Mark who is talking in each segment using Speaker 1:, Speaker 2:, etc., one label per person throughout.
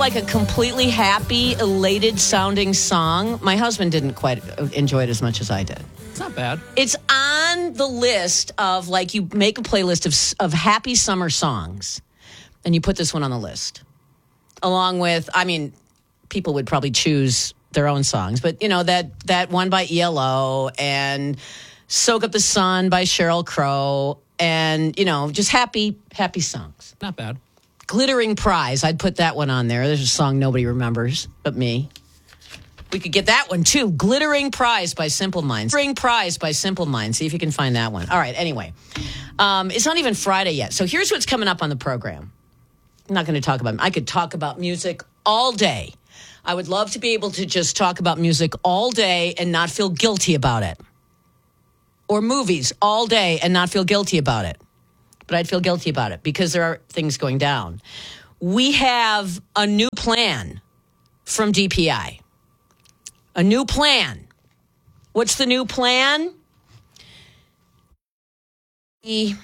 Speaker 1: like a completely happy, elated sounding song. My husband didn't quite enjoy it as much as I did.
Speaker 2: It's not bad.
Speaker 1: It's on the list of, like, you make a playlist of happy summer songs, and you put this one on the list. Along with, I mean, people would probably choose their own songs, but, you know, that one by ELO and Soak Up the Sun by Sheryl Crow and, you know, just happy songs.
Speaker 2: Not bad.
Speaker 1: Glittering Prize, I'd put that one on there. There's a song nobody remembers but me. We could get that one, too. Glittering Prize by Simple Minds. Glittering Prize by Simple Minds. See if you can find that one. All right, anyway. It's not even Friday yet. So here's what's coming up on the program. I'm not going to talk about it. I could talk about music all day. I would love to be able to just talk about music all day and not feel guilty about it. Or movies all day and not feel guilty about it. But I'd feel guilty about it because there are things going down. We have a new plan from DPI. A new plan. What's the new plan? The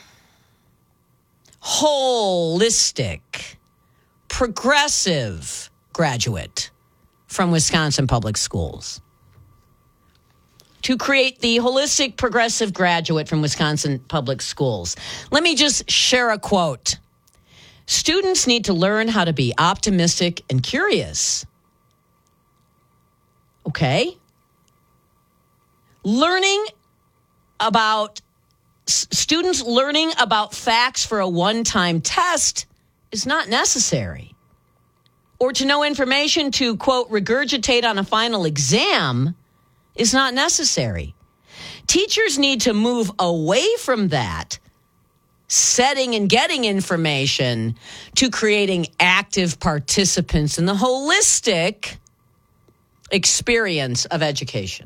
Speaker 1: holistic, progressive graduate from Wisconsin Public Schools. To create the holistic, progressive graduate from Wisconsin Public Schools. Let me just share a quote. Students need to learn how to be optimistic and curious. Okay. Students learning about facts for a one-time test is not necessary. Or to know information to, quote, regurgitate on a final exam is not necessary. Teachers need to move away from that, setting and getting information, to creating active participants in the holistic experience of education.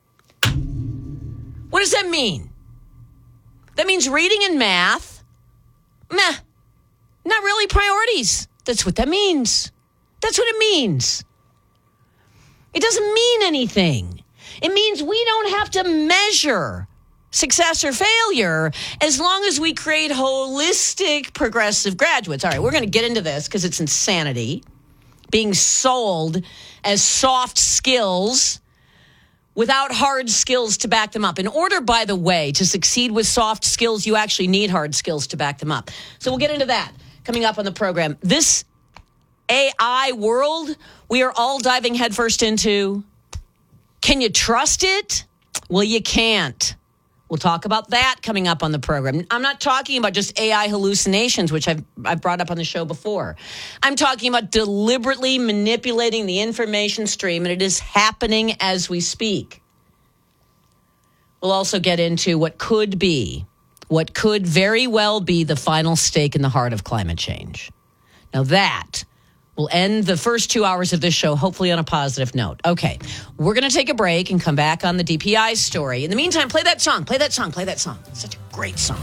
Speaker 1: What does that mean? That means reading and math, not really priorities. That's what that means. That's what it means. It doesn't mean anything. It means we don't have to measure success or failure as long as we create holistic, progressive graduates. All right, we're going to get into this because it's insanity. Being sold as soft skills without hard skills to back them up. In order, by the way, to succeed with soft skills, you actually need hard skills to back them up. So we'll get into that coming up on the program. This AI world we are all diving headfirst into. Can you trust it? Well, you can't. We'll talk about that coming up on the program. I'm not talking about just AI hallucinations, which I've brought up on the show before. I'm talking about deliberately manipulating the information stream, and it is happening as we speak. We'll also get into what could very well be the final stake in the heart of climate change. Now that will end the first 2 hours of this show, hopefully on a positive note. Okay, we're going to take a break and come back on the DPI story. In the meantime, play that song. Play that song. It's such a great song.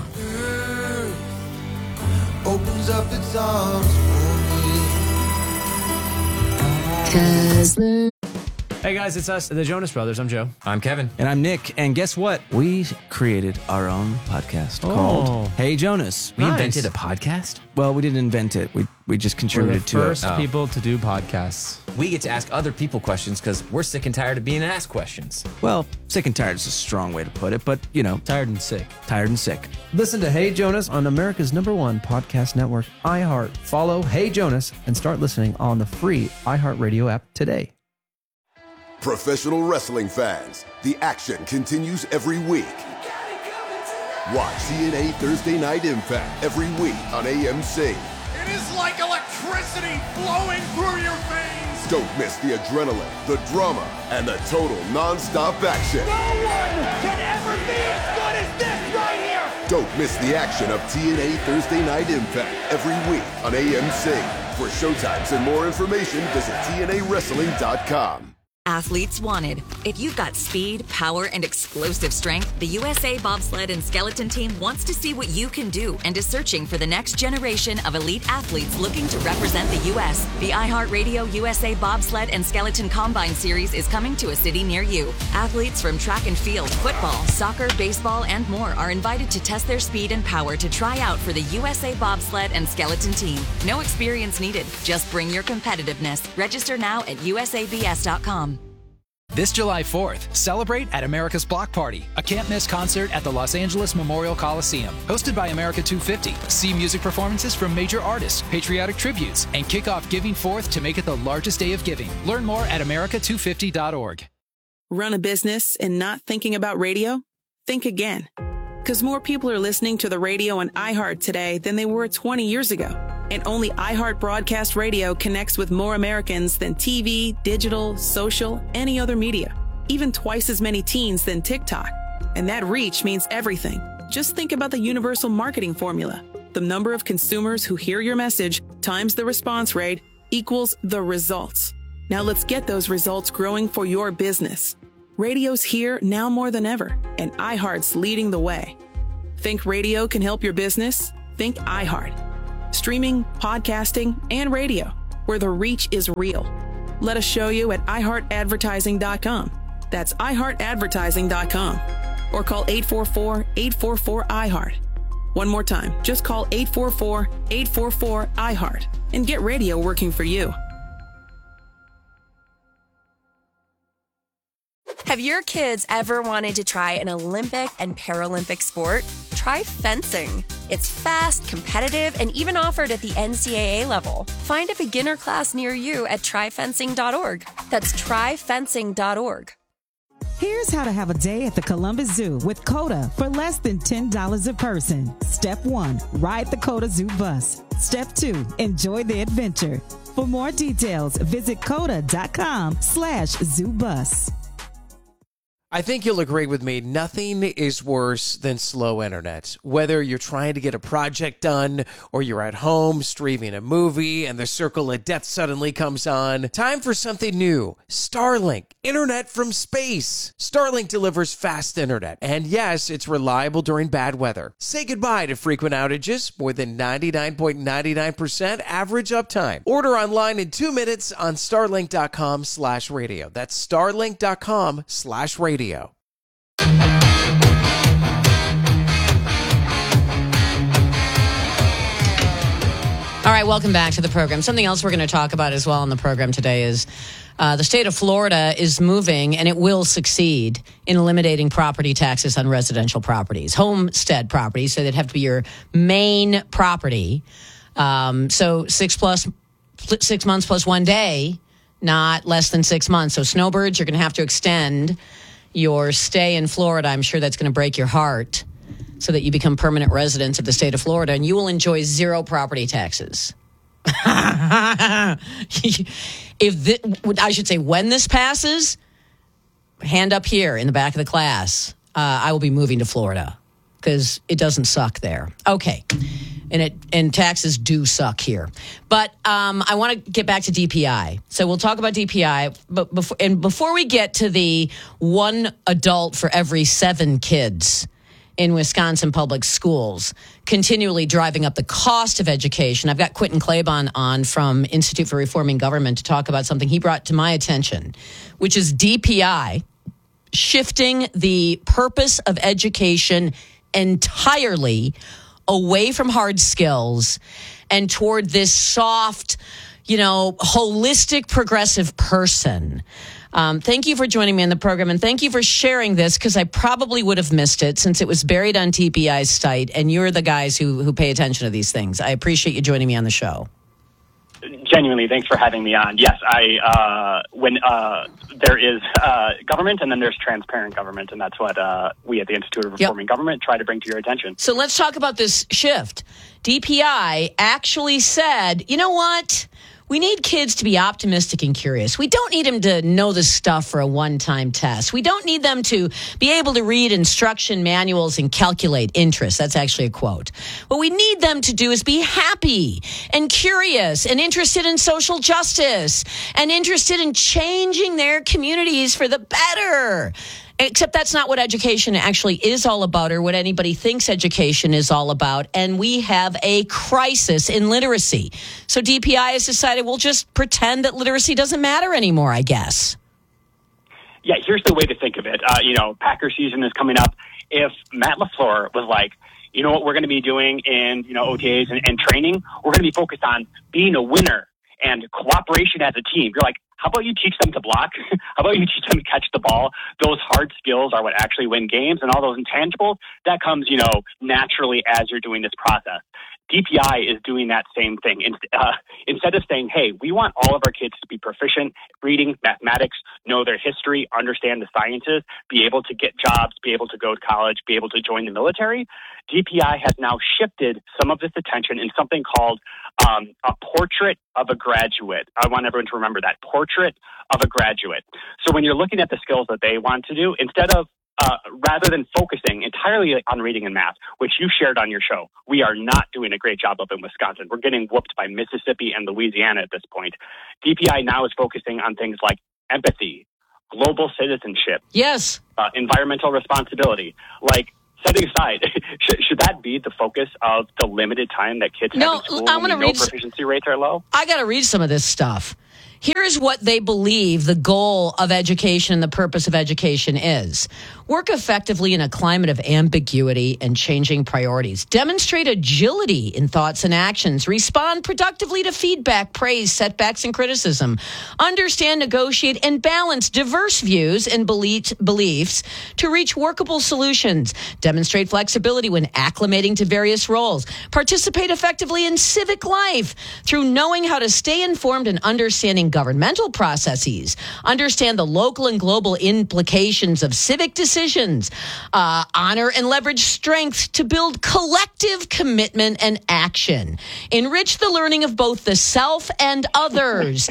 Speaker 1: Opens up its arms for me.
Speaker 3: Hey guys, it's us, the Jonas Brothers. I'm Joe.
Speaker 4: I'm Kevin.
Speaker 5: And I'm Nick. And guess what? We created our own podcast called Hey Jonas.
Speaker 4: We invented a podcast?
Speaker 5: Well, we didn't invent it. We just contributed to it.
Speaker 3: We're the first people to do podcasts.
Speaker 4: We get to ask other people questions because we're sick and tired of being asked questions.
Speaker 5: Well, sick and tired is a strong way to put it, but, you know.
Speaker 3: Tired and sick.
Speaker 5: Tired and sick.
Speaker 6: Listen to Hey Jonas on America's #1 podcast network, iHeart. Follow Hey Jonas and start listening on the free iHeartRadio app today.
Speaker 7: Professional wrestling fans, the action continues every week. Watch TNA Thursday Night Impact every week on AMC.
Speaker 8: It is like electricity flowing through your veins.
Speaker 7: Don't miss the adrenaline, the drama, and the total non-stop action.
Speaker 8: No one can ever be as good as this right here.
Speaker 7: Don't miss the action of TNA Thursday Night Impact every week on AMC. For showtimes and more information, visit TNAWrestling.com.
Speaker 2: Athletes wanted. If you've got speed, power, and explosive strength, the USA Bobsled and Skeleton Team wants to see what you can do and is searching for the next generation of elite athletes looking to represent the U.S. The iHeartRadio USA Bobsled and Skeleton Combine Series is coming to a city near you. Athletes from track and field, football, soccer, baseball, and more are invited to test their speed and power to try out for the USA Bobsled and Skeleton Team. No experience needed. Just bring your competitiveness. Register now at usabs.com.
Speaker 9: This July 4th, celebrate at America's Block Party, a can't-miss concert at the Los Angeles Memorial Coliseum. Hosted by America 250, see music performances from major artists, patriotic tributes, and kick off Giving Forth to make it the largest day of giving. Learn more at america250.org.
Speaker 10: Run a business and not thinking about radio? Think again. Because more people are listening to the radio on iHeart today than they were 20 years ago. And only iHeart Broadcast Radio connects with more Americans than TV, digital, social, any other media. Even twice as many teens than TikTok. And that reach means everything. Just think about the universal marketing formula. The number of consumers who hear your message times the response rate equals the results. Now let's get those results growing for your business. Radio's here now more than ever, and iHeart's leading the way. Think radio can help your business? Think iHeart. Streaming, podcasting, and radio, where the reach is real. Let us show you at iHeartAdvertising.com. That's iHeartAdvertising.com. Or call 844-844-iHeart. One more time, just call 844-844-iHeart and get radio working for you.
Speaker 11: Have your kids ever wanted to try an Olympic and Paralympic sport? Try fencing. It's fast, competitive, and even offered at the NCAA level. Find a beginner class near you at tryfencing.org. That's tryfencing.org.
Speaker 12: Here's how to have a day at the Columbus Zoo with COTA for less than $10 a person. Step 1, ride the COTA Zoo bus. Step 2, enjoy the adventure. For more details, visit COTA.com/zoobus.
Speaker 13: I think you'll agree with me, nothing is worse than slow internet. Whether you're trying to get a project done or you're at home streaming a movie and the circle of death suddenly comes on, time for something new. Starlink, internet from space. Starlink delivers fast internet, and yes, it's reliable during bad weather. Say goodbye to frequent outages, more than 99.99% average uptime. Order online in 2 minutes on starlink.com/radio. That's starlink.com/radio.
Speaker 1: All right, welcome back to the program. Something else we're going to talk about as well on the program today is the state of Florida is moving, and it will succeed in eliminating property taxes on residential properties, homestead properties, so they'd have to be your main property. So 6 months plus 1 day, not less than 6 months. So snowbirds, you're going to have to extend your stay in Florida. I'm sure that's going to break your heart, so that you become permanent residents of the state of Florida, and you will enjoy zero property taxes. I should say, when this passes, hand up here in the back of the class, I will be moving to Florida because it doesn't suck there. Okay. And taxes do suck here. But I want to get back to DPI. So we'll talk about DPI. But before we get to the one adult for every 7 kids in Wisconsin public schools continually driving up the cost of education, I've got Quentin Claiborne on from Institute for Reforming Government to talk about something he brought to my attention, which is DPI shifting the purpose of education entirely away from hard skills and toward this soft, holistic, progressive person. Thank you for joining me on the program, and thank you for sharing this, because I probably would have missed it since it was buried on DPI's site, and you're the guys who pay attention to these things. I appreciate you joining me on the show.
Speaker 14: Genuinely, thanks for having me on. Yes, when there is government, and then there's transparent government, and that's what we at the Institute of Reforming Government try to bring to your attention.
Speaker 1: So let's talk about this shift. DPI actually said, you know what? We need kids to be optimistic and curious. We don't need them to know the stuff for a one-time test. We don't need them to be able to read instruction manuals and calculate interest. That's actually a quote. What we need them to do is be happy and curious and interested in social justice and interested in changing their communities for the better. Except that's not what education actually is all about, or what anybody thinks education is all about. And we have a crisis in literacy. So DPI has decided we'll just pretend that literacy doesn't matter anymore, I guess.
Speaker 14: Yeah, here's the way to think of it. Packer season is coming up. If Matt LaFleur was like, you know what we're going to be doing in, OTAs and training? We're going to be focused on being a winner and cooperation as a team. You're like, how about you teach them to block? How about you teach them to catch the ball? Those hard skills are what actually win games, and all those intangibles, that comes, naturally as you're doing this process. DPI is doing that same thing. Instead of saying, hey, we want all of our kids to be proficient, reading, mathematics, know their history, understand the sciences, be able to get jobs, be able to go to college, be able to join the military, DPI has now shifted some of this attention in something called a portrait of a graduate. I want everyone to remember that, portrait of a graduate. So when you're looking at the skills that they want to do, instead of rather than focusing entirely on reading and math, which you shared on your show, we are not doing a great job of in Wisconsin. We're getting whooped by Mississippi and Louisiana at this point. DPI now is focusing on things like empathy, global citizenship,
Speaker 1: yes,
Speaker 14: environmental responsibility. Like, setting aside, should that be the focus of the limited time that kids have in school?
Speaker 1: I'm going to read.
Speaker 14: Proficiency rates are low.
Speaker 1: I got to read some of this stuff. Here is what they believe the goal of education and the purpose of education is. Work effectively in a climate of ambiguity and changing priorities. Demonstrate agility in thoughts and actions. Respond productively to feedback, praise, setbacks, and criticism. Understand, negotiate, and balance diverse views and beliefs to reach workable solutions. Demonstrate flexibility when acclimating to various roles. Participate effectively in civic life through knowing how to stay informed and understanding governmental processes. Understand the local and global implications of civic decisions. Honor and leverage strength to build collective commitment and action. Enrich the learning of both the self and others.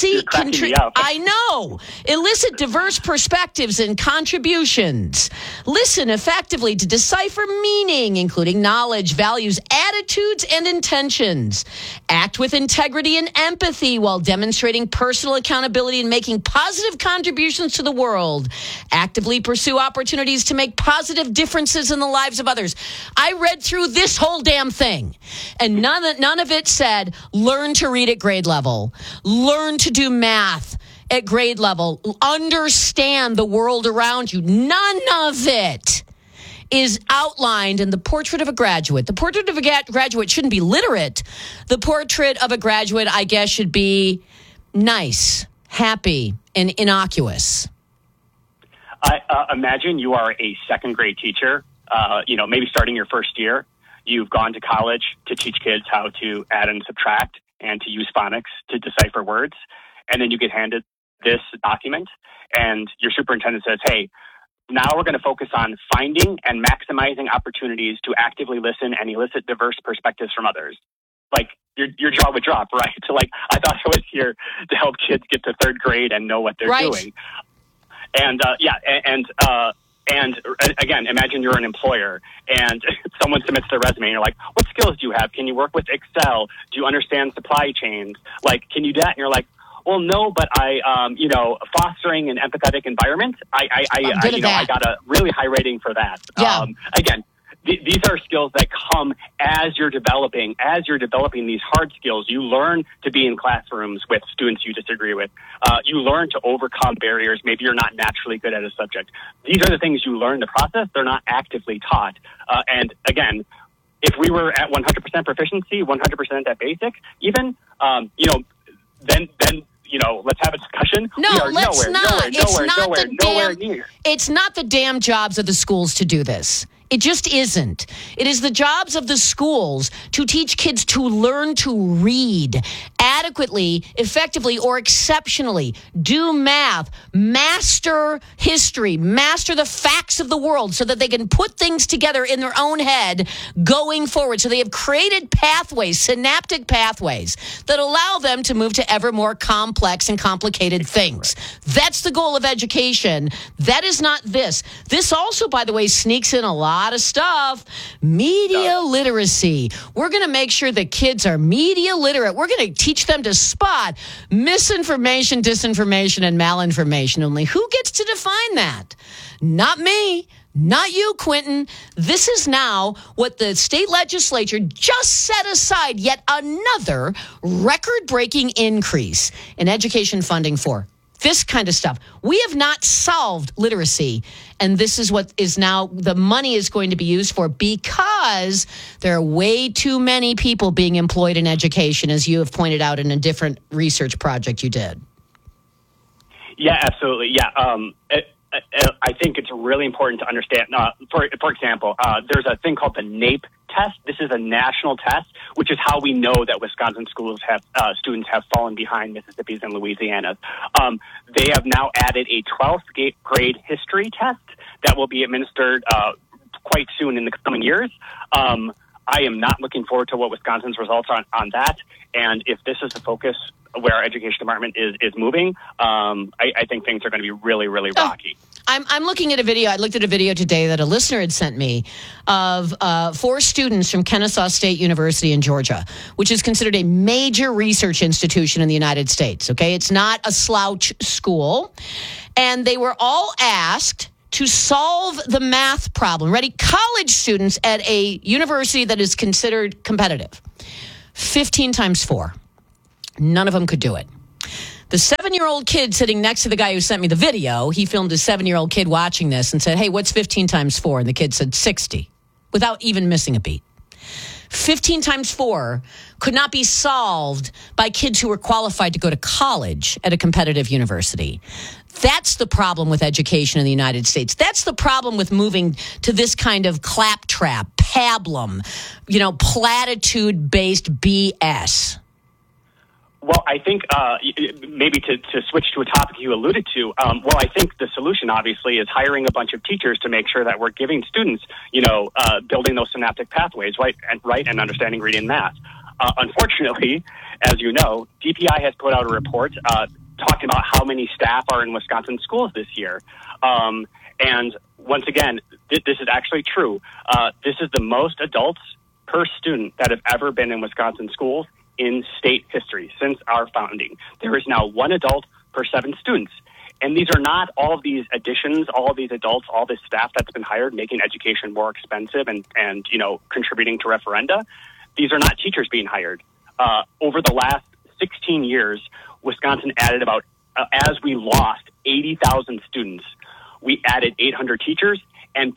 Speaker 1: I know. Elicit diverse perspectives and contributions. Listen effectively to decipher meaning, including knowledge, values, attitudes, and intentions. Act with integrity and empathy while demonstrating personal accountability and making positive contributions to the world. Actively pursue opportunities to make positive differences in the lives of others. I read through this whole damn thing, and none of it said learn to read at grade level, learn to do math at grade level, understand the world around you. None of it is outlined in the portrait of a graduate. The portrait of a graduate shouldn't be literate. The portrait of a graduate, I guess, should be nice, happy, and innocuous.
Speaker 14: Imagine you are a second grade teacher, maybe starting your first year. You've gone to college to teach kids how to add and subtract and to use phonics to decipher words. And then you get handed this document and your superintendent says, hey, now we're going to focus on finding and maximizing opportunities to actively listen and elicit diverse perspectives from others. Like, your jaw would drop, right? So, I thought I was here to help kids get to third grade and know what they're doing. And again, imagine you're an employer and someone submits their resume and you're like, what skills do you have? Can you work with Excel? Do you understand supply chains? Can you do that? And you're like, well, no, but fostering an empathetic environment, I got a really high rating for that.
Speaker 1: Yeah.
Speaker 14: Again, these are skills that come as you're developing these hard skills. You learn to be in classrooms with students you disagree with. You learn to overcome barriers. Maybe you're not naturally good at a subject. These are the things you learn in the process. They're not actively taught. And again, if we were at 100% proficiency, 100% at basic, even, then let's have a discussion.
Speaker 1: No, let's not.
Speaker 14: Nowhere near.
Speaker 1: It's not the damn jobs of the schools to do this. It just isn't. It is the jobs of the schools to teach kids to learn to read, adequately, effectively, or exceptionally, do math, master history, master the facts of the world so that they can put things together in their own head going forward. So they have created pathways, synaptic pathways, that allow them to move to ever more complex and complicated things. That's the goal of education. That is not this. This also, by the way, sneaks in a lot of stuff. Media literacy. We're going to make sure that kids are media literate. We're going to teach them to spot misinformation, disinformation, and malinformation. Only who gets to define that? Not me. Not you, Quentin. This is now what the state legislature just set aside yet another record-breaking increase in education funding for. This kind of stuff. We have not solved literacy, and this is what is now the money is going to be used for, because there are way too many people being employed in education, as you have pointed out in a different research project you did.
Speaker 14: Yeah, absolutely. Yeah. I think it's really important to understand. For example, there's a thing called the NAEP test. This is a national test, which is how we know that Wisconsin schools have students have fallen behind Mississippi's and Louisiana's. They have now added a 12th grade history test that will be administered quite soon in the coming years. I am not looking forward to what Wisconsin's results are on that. And if this is the focus where our education department is moving, I think things are going to be really, really rocky.
Speaker 1: I'm looking at a video. I looked at a video today that a listener had sent me of 4 students from Kennesaw State University in Georgia, which is considered a major research institution in the United States. Okay, it's not a slouch school. And they were all asked to solve the math problem. Ready? College students at a university that is considered competitive. 15 times 4. None of them could do it. The 7-year-old kid sitting next to the guy who sent me the video, he filmed a 7-year-old kid watching this and said, hey, what's 15 times 4? And the kid said 60, without even missing a beat. 15 times 4 could not be solved by kids who were qualified to go to college at a competitive university. That's the problem with education in the United States. That's the problem with moving to this kind of claptrap, pablum, platitude-based BS.
Speaker 14: Well, I think maybe to switch to a topic you alluded to, I think the solution, obviously, is hiring a bunch of teachers to make sure that we're giving students, building those synaptic pathways, right, and understanding reading and math. Unfortunately, as you know, DPI has put out a report talking about how many staff are in Wisconsin schools this year. And once again, this is actually true. This is the most adults per student that have ever been in Wisconsin schools in state history since our founding. There is now 1 adult per 7 students. And these are not all of these additions, all of these adults, all this staff that's been hired, making education more expensive and contributing to referenda. These are not teachers being hired. Over the last 16 years, Wisconsin added about, as we lost 80,000 students, we added 800 teachers and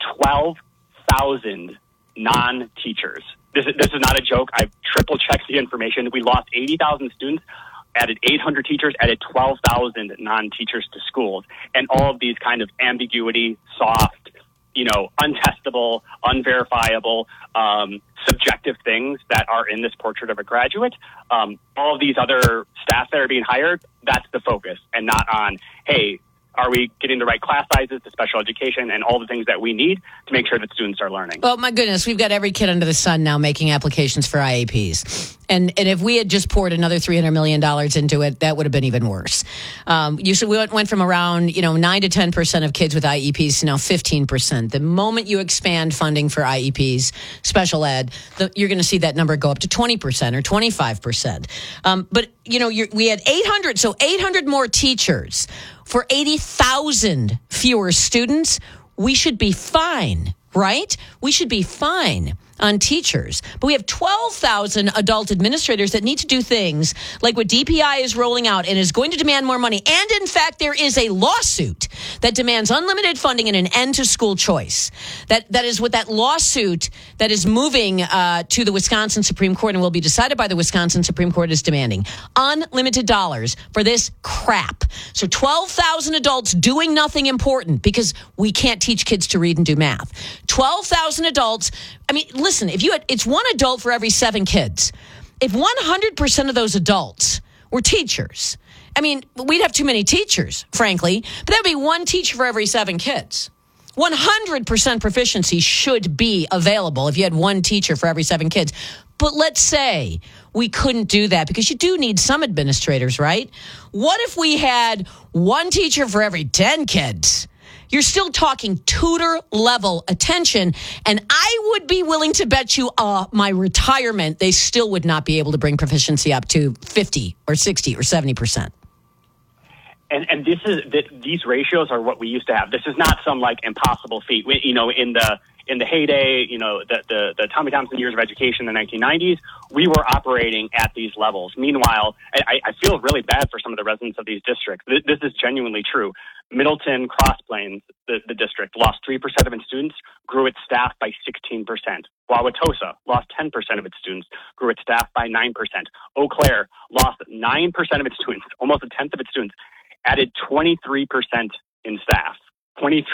Speaker 14: 12,000 non-teachers. This is not a joke. I've triple-checked the information. We lost 80,000 students, added 800 teachers, added 12,000 non-teachers to schools. And all of these kind of ambiguity, soft, untestable, unverifiable, subjective things that are in this portrait of a graduate. All of these other staff that are being hired, that's the focus, and not on, hey, are we getting the right class sizes, the special education, and all the things that we need to make sure that students are learning?
Speaker 1: Well, my goodness, we've got every kid under the sun now making applications for IEPs. And if we had just poured another $300 million into it, that would have been even worse. We went from around 9 to 10% of kids with IEPs to now 15%. The moment you expand funding for IEPs, special ed, you're going to see that number go up to 20% or 25%. But we had 800, so 800 more teachers for 80,000 fewer students. We should be fine, right? We should be fine on teachers. But we have 12,000 adult administrators that need to do things like what DPI is rolling out and is going to demand more money. And in fact, there is a lawsuit that demands unlimited funding and an end to school choice. That is what that lawsuit that is moving to the Wisconsin Supreme Court and will be decided by the Wisconsin Supreme Court is demanding. Unlimited dollars for this crap. So 12,000 adults doing nothing important because we can't teach kids to read and do math. 12,000 adults. I mean, listen, it's 1 adult for every 7 kids. If 100% of those adults were teachers. I mean, we'd have too many teachers, frankly, but that would be one teacher for every 7 kids. 100% proficiency should be available if you had one teacher for every 7 kids. But let's say we couldn't do that because you do need some administrators, right? What if we had one teacher for every 10 kids? You're still talking tutor level attention. And I would be willing to bet you my retirement, they still would not be able to bring proficiency up to 50 or 60 or 70%.
Speaker 14: And these ratios are what we used to have. This is not some like impossible feat. In the heyday, the Tommy Thompson years of education in the 1990s, we were operating at these levels. Meanwhile, I feel really bad for some of the residents of these districts. This is genuinely true. Middleton Cross Plains, the district, lost 3% of its students, grew its staff by 16%. Wauwatosa lost 10% of its students, grew its staff by 9%. Eau Claire lost 9% of its students, almost a tenth of its students, added 23% in staff. 23%.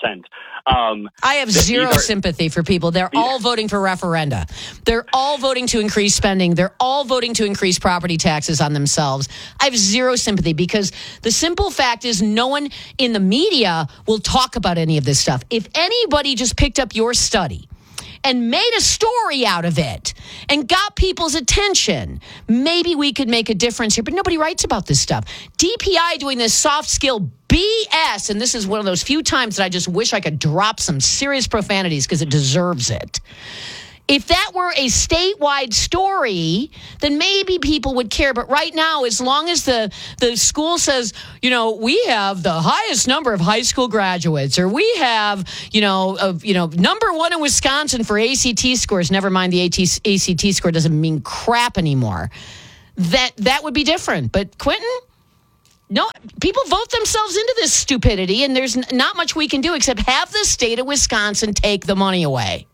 Speaker 1: I have zero sympathy for people. They're all voting for referenda. They're all voting to increase spending. They're all voting to increase property taxes on themselves. I have zero sympathy because the simple fact is no one in the media will talk about any of this stuff. If anybody just picked up your study and made a story out of it and got people's attention, maybe we could make a difference here. But nobody writes about this stuff. DPI doing this soft skill BS, and this is one of those few times that I just wish I could drop some serious profanities because it deserves it. If that were a statewide story, then maybe people would care. But right now, as long as the school says, we have the highest number of high school graduates, or we have, number 1 in Wisconsin for ACT scores, never mind the ACT score doesn't mean crap anymore, that would be different. But Quentin? No, people vote themselves into this stupidity, and there's not much we can do except have the state of Wisconsin take the money away.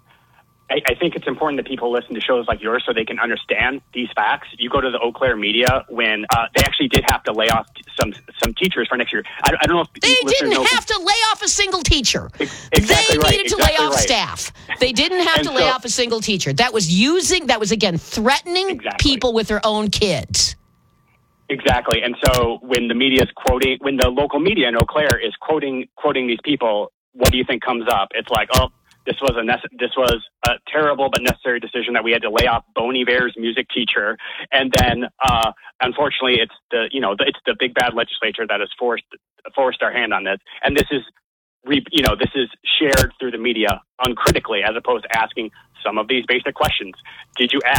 Speaker 14: I think it's important that people listen to shows like yours so they can understand these facts. You go to the Eau Claire media when they actually did have to lay off some teachers for next year. I don't know if
Speaker 1: they didn't have to lay off a single teacher.
Speaker 14: Exactly
Speaker 1: they needed to lay off
Speaker 14: right.
Speaker 1: staff. They didn't have to lay off a single teacher. That was again threatening people with their own kids.
Speaker 14: Exactly. And so when the media is when the local media in Eau Claire is quoting these people, what do you think comes up? It's like, this was a terrible but necessary decision that we had to lay off Bon Iver's music teacher, and then unfortunately, it's the big bad legislature that has forced our hand on this, and this is shared through the media uncritically as opposed to asking some of these basic questions. Did you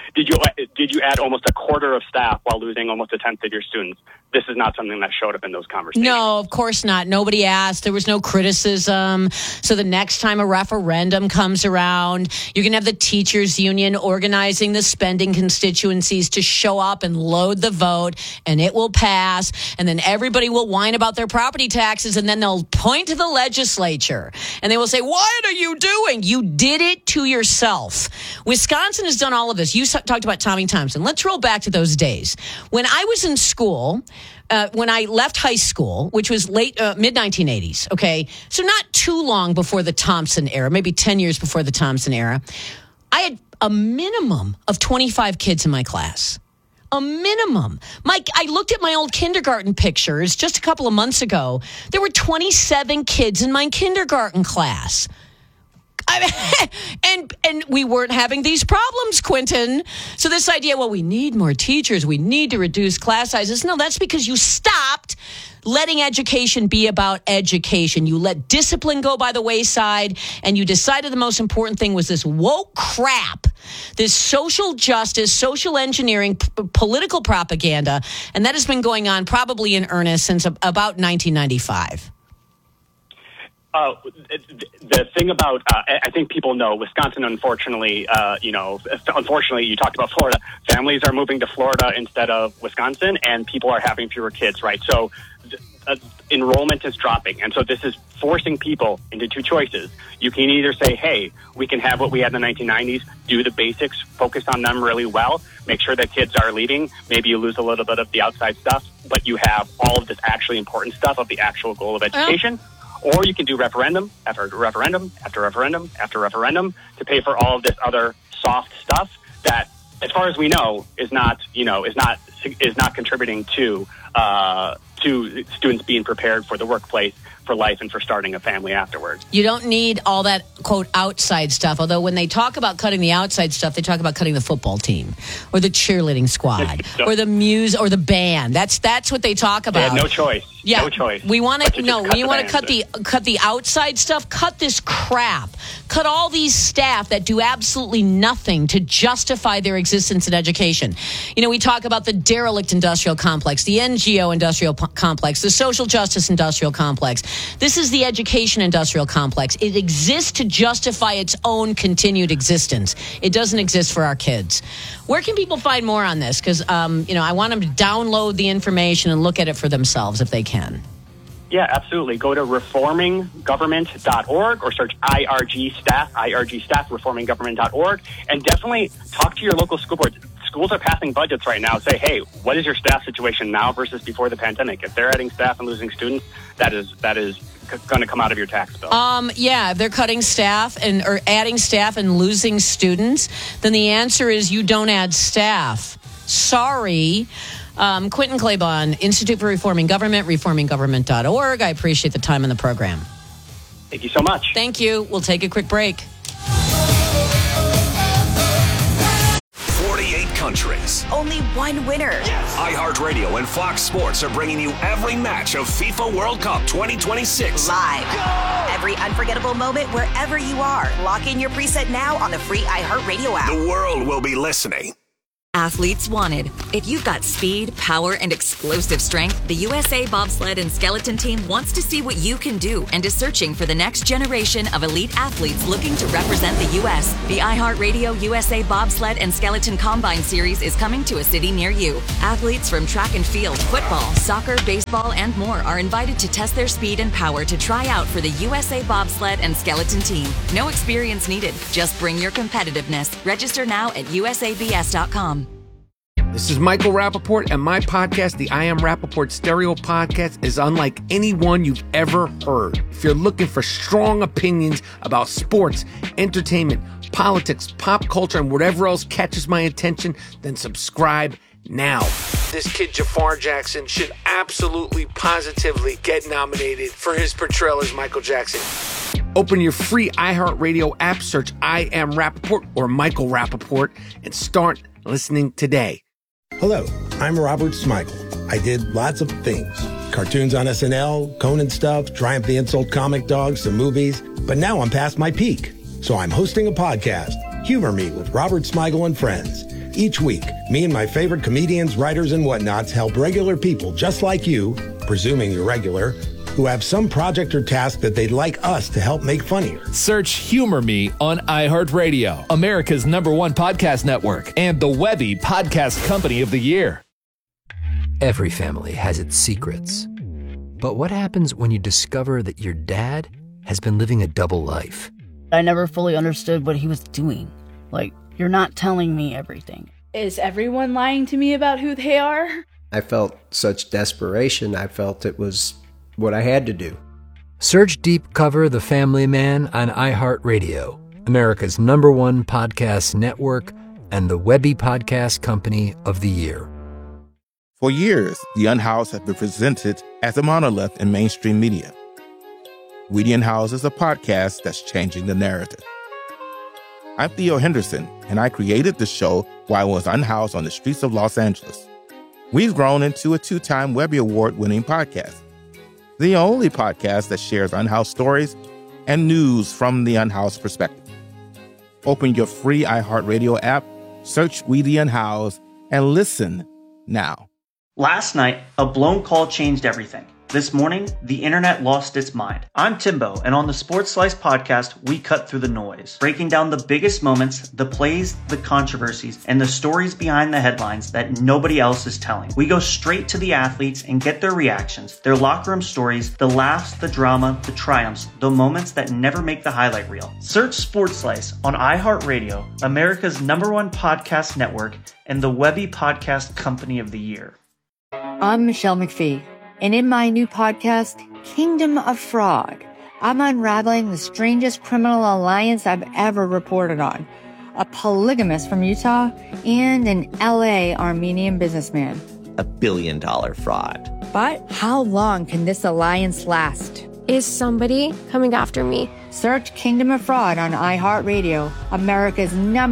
Speaker 14: add almost a quarter of staff while losing almost a tenth of your students? This is not something that showed up in those conversations.
Speaker 1: No, of course not. Nobody asked. There was no criticism. So the next time a referendum comes around, you're going to have the teachers union organizing the spending constituencies to show up and load the vote, and it will pass. And then everybody will whine about their property taxes, and then they'll point to the legislature and they will say, "What are you doing? You did it to yourself." Wisconsin has done all of this. You talked about Tommy Thompson. Let's roll back to those days. When I was in school, when I left high school, which was mid-1980s, okay? So not too long before the Thompson era, maybe 10 years before the Thompson era, I had a minimum of 25 kids in my class. A minimum. Mike, I looked at my old kindergarten pictures just a couple of months ago. There were 27 kids in my kindergarten class. And we weren't having these problems, Quentin. So this idea, we need more teachers, we need to reduce class sizes. No, that's because you stopped letting education be about education. You let discipline go by the wayside, and you decided the most important thing was this woke crap, this social justice, social engineering, political propaganda, and that has been going on probably in earnest since about 1995.
Speaker 14: The thing about, I think people know, Wisconsin, unfortunately, unfortunately, you talked about Florida. Families are moving to Florida instead of Wisconsin, and people are having fewer kids, right? So enrollment is dropping. And so this is forcing people into two choices. You can either say, hey, we can have what we had in the 1990s, do the basics, focus on them really well, make sure that kids are leaving. Maybe you lose a little bit of the outside stuff, but you have all of this actually important stuff of the actual goal of education. Or you can do referendum after referendum after referendum after referendum to pay for all of this other soft stuff that as far as we know, is not contributing to students being prepared for the workplace, for life, and for starting a family afterwards.
Speaker 1: You don't need all that, quote, outside stuff. Although when they talk about cutting the outside stuff, they talk about cutting the football team or the cheerleading squad or the or the band. That's what they talk about.
Speaker 14: They have no choice.
Speaker 1: Yeah,
Speaker 14: no choice.
Speaker 1: We want to cut the outside stuff. Cut this crap. Cut all these staff that do absolutely nothing to justify their existence in education. You know, we talk about the derelict industrial complex, the NGO industrial complex, the social justice industrial complex. This is the education industrial complex. It exists to justify its own continued existence. It doesn't exist for our kids. Where can people find more on this? Because, I want them to download the information and look at it for themselves if they can.
Speaker 14: Yeah, absolutely. Go to reforminggovernment.org or search IRG staff, reforminggovernment.org, and definitely talk to your local school board. Schools are passing budgets right now. Say, hey, what is your staff situation now versus before the pandemic? If they're adding staff and losing students, that is going to come out of your tax bill.
Speaker 1: If they're cutting staff or adding staff and losing students, then the answer is you don't add staff. Sorry. Quentin Claiborne, Institute for Reforming Government, reforminggovernment.org. I appreciate the time in the program.
Speaker 14: Thank you so much.
Speaker 1: Thank you. We'll take a quick break.
Speaker 15: 48 countries.
Speaker 16: Only one winner.
Speaker 15: Yes. iHeartRadio and Fox Sports are bringing you every match of FIFA World Cup 2026.
Speaker 16: Live. Go! Every unforgettable moment wherever you are. Lock in your preset now on the free iHeartRadio app.
Speaker 15: The world will be listening.
Speaker 2: Athletes wanted. If you've got speed, power, and explosive strength, the USA Bobsled and Skeleton Team wants to see what you can do and is searching for the next generation of elite athletes looking to represent the U.S. The iHeartRadio USA Bobsled and Skeleton Combine Series is coming to a city near you. Athletes from track and field, football, soccer, baseball, and more are invited to test their speed and power to try out for the USA Bobsled and Skeleton Team. No experience needed. Just bring your competitiveness. Register now at usabs.com.
Speaker 13: This is Michael Rappaport, and my podcast, the I Am Rappaport Stereo Podcast, is unlike any one you've ever heard. If you're looking for strong opinions about sports, entertainment, politics, pop culture, and whatever else catches my attention, then subscribe now. This kid Jafar Jackson should absolutely, positively get nominated for his portrayal as Michael Jackson. Open your free iHeartRadio app, search I Am Rappaport or Michael Rappaport, and start listening today.
Speaker 17: Hello, I'm Robert Smigel. I did lots of things. Cartoons on SNL, Conan stuff, Triumph the Insult Comic Dog, some movies. But now I'm past my peak. So I'm hosting a podcast, Humor Me with Robert Smigel and Friends. Each week, me and my favorite comedians, writers, and whatnots help regular people just like you, presuming you're regular, who have some project or task that they'd like us to help make funnier.
Speaker 18: Search Humor Me on iHeartRadio, America's #1 podcast network, and the Webby Podcast Company of the Year.
Speaker 19: Every family has its secrets. But what happens when you discover that your dad has been living a double life?
Speaker 20: I never fully understood what he was doing. Like, you're not telling me everything.
Speaker 21: Is everyone lying to me about who they are?
Speaker 22: I felt such desperation. I felt it was what I had to do.
Speaker 19: Search Deep Cover The Family Man on iHeartRadio, America's #1 podcast network, and the Webby Podcast Company of the Year.
Speaker 23: For years, The Unhoused has been presented as a monolith in mainstream media. We the Unhoused is a podcast that's changing the narrative. I'm Theo Henderson, and I created the show while I was unhoused on the streets of Los Angeles. We've grown into a 2-time Webby Award-winning podcast. The only podcast that shares unhoused stories and news from the unhoused perspective. Open your free iHeartRadio app, search We the Unhoused, and listen now.
Speaker 24: Last night, a blown call changed everything. This morning, the internet lost its mind. I'm Timbo, and on the Sports Slice podcast, we cut through the noise, breaking down the biggest moments, the plays, the controversies, and the stories behind the headlines that nobody else is telling. We go straight to the athletes and get their reactions, their locker room stories, the laughs, the drama, the triumphs, the moments that never make the highlight reel. Search Sports Slice on iHeartRadio, America's #1 podcast network, and the Webby Podcast Company of the Year.
Speaker 25: I'm Michelle McPhee. And in my new podcast, Kingdom of Fraud, I'm unraveling the strangest criminal alliance I've ever reported on. a polygamist from Utah, and an LA Armenian businessman.
Speaker 3: $1 billion fraud.
Speaker 25: But how long can this alliance last?
Speaker 4: Is somebody coming after me?
Speaker 25: Search Kingdom of Fraud on iHeartRadio, America's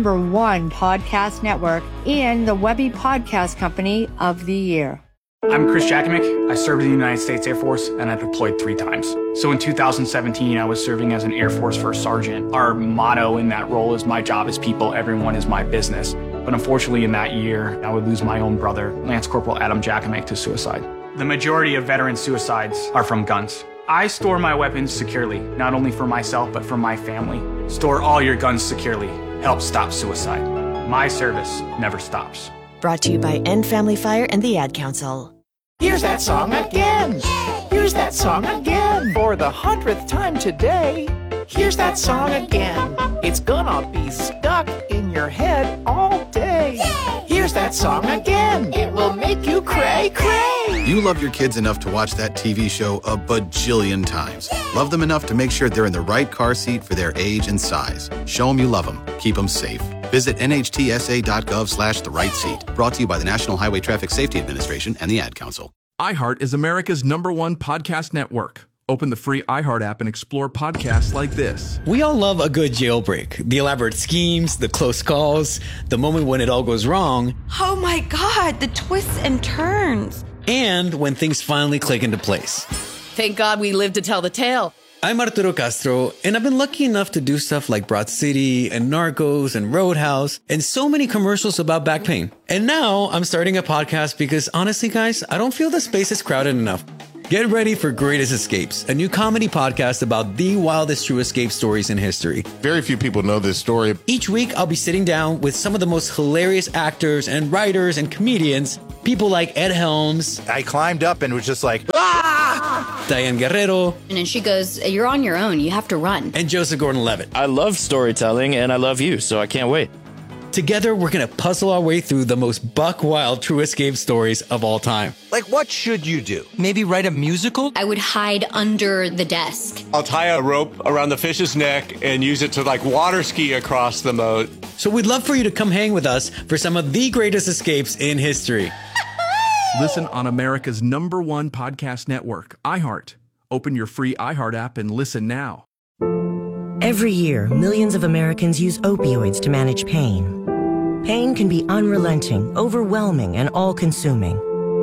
Speaker 25: #1 podcast network, and the Webby Podcast Company of the Year.
Speaker 5: I'm Chris Jakovic. I served in the United States Air Force, and I deployed 3 times. So in 2017, I was serving as an Air Force First Sergeant. Our motto in that role is, my job is people, everyone is my business. But unfortunately in that year, I would lose my own brother, Lance Corporal Adam Jakovic, to suicide. The majority of veteran suicides are from guns. I store my weapons securely, not only for myself, but for my family. Store all your guns securely. Help stop suicide. My service never stops.
Speaker 6: Brought to you by End Family Fire and the Ad Council.
Speaker 8: Here's that song again. Here's that song again. For the 100th time today. Here's that song again. It's gonna be stuck in your head all day. Here's that song again. It will make you cray, cray.
Speaker 26: You love your kids enough to watch that TV show a bajillion times. Love them enough to make sure they're in the right car seat for their age and size. Show them you love them. Keep them safe. Visit nhtsa.gov/the right seat. Brought to you by the National Highway Traffic Safety Administration and the Ad Council.
Speaker 27: iHeart is America's #1 podcast network. Open the free iHeart app and explore podcasts like this.
Speaker 28: We all love a good jailbreak. The elaborate schemes, the close calls, the moment when it all goes wrong.
Speaker 29: Oh my God, the twists and turns.
Speaker 28: And when things finally click into place.
Speaker 30: Thank God we lived to tell the tale.
Speaker 28: I'm Arturo Castro, and I've been lucky enough to do stuff like Broad City and Narcos and Roadhouse and so many commercials about back pain. And now I'm starting a podcast because honestly, guys, I don't feel the space is crowded enough. Get ready for Greatest Escapes, a new comedy podcast about the wildest true escape stories in history.
Speaker 23: Very few people know this story.
Speaker 28: Each week, I'll be sitting down with some of the most hilarious actors and writers and comedians, people like Ed Helms.
Speaker 31: I climbed up and was just like,
Speaker 28: ah! Diane Guerrero.
Speaker 32: And then she goes, you're on your own. You have to run.
Speaker 28: And Joseph Gordon-Levitt.
Speaker 33: I love storytelling, and I love you, so I can't wait.
Speaker 28: Together, we're going to puzzle our way through the most buck-wild true escape stories of all time.
Speaker 31: Like, what should you do? Maybe write a musical?
Speaker 32: I would hide under the desk.
Speaker 34: I'll tie a rope around the fish's neck and use it to, like, water ski across the moat.
Speaker 28: So we'd love for you to come hang with us for some of the greatest escapes in history.
Speaker 27: Listen on America's #1 podcast network, iHeart. Open your free iHeart app and listen now.
Speaker 35: Every year, millions of Americans use opioids to manage pain. Pain can be unrelenting, overwhelming, and all-consuming.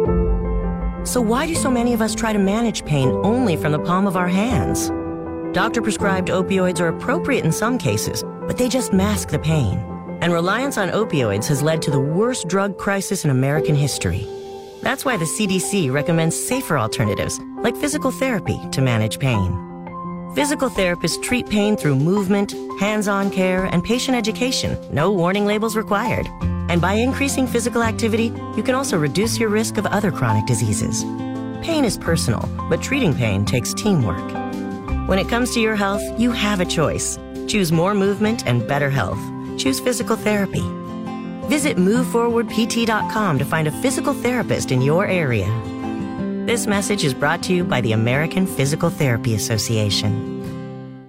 Speaker 35: So why do so many of us try to manage pain only from the palm of our hands? Doctor-prescribed opioids are appropriate in some cases, but they just mask the pain. And reliance on opioids has led to the worst drug crisis in American history. That's why the CDC recommends safer alternatives, like physical therapy, to manage pain. Physical therapists treat pain through movement, hands-on care, and patient education. No warning labels required. And by increasing physical activity, you can also reduce your risk of other chronic diseases. Pain is personal, but treating pain takes teamwork. When it comes to your health, you have a choice. Choose more movement and better health. Choose physical therapy. Visit moveforwardpt.com to find a physical therapist in your area. This message is brought to you by the American Physical Therapy Association.